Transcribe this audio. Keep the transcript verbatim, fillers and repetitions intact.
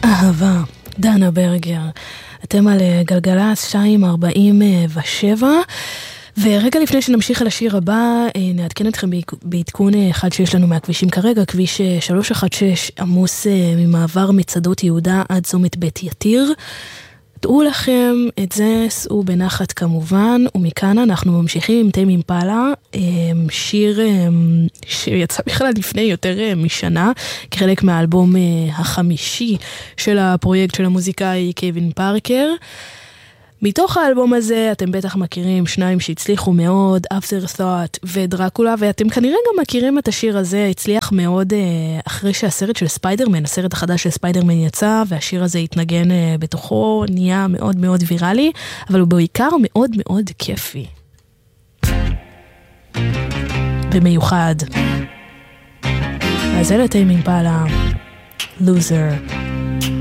אהבה, דנה ברגר. אתם על גלגלס שתיים ארבעים ושבע, ורגע לפני שנמשיך על השיר הבא, נעדכן אתכם בעדכון אחד שיש לנו מהכבישים כרגע, כביש שלוש אחת שש עמוס ממעבר מצדות יהודה עד צומת בית יתיר. דעו לכם את זה, סעו בנחת כמובן, ומכאן אנחנו ממשיכים עם תמי אימפלה, שיר שיצא בכלל לפני יותר משנה, כחלק מהאלבום החמישי של הפרויקט של המוזיקאי קווין פארקר. מתוך האלבום הזה אתם בטח מכירים שניים שהצליחו מאוד, Afterthought ודרקולה, ואתם כנראה גם מכירים את השיר הזה, הצליח מאוד אחרי שהסרט של ספיידרמן, הסרט החדש של ספיידרמן יצא, והשיר הזה התנגן בתוכו, נהיה מאוד מאוד ויראלי, אבל הוא בעיקר מאוד מאוד כיפי. במיוחד. אז אלה תמי אימפלה, Loser.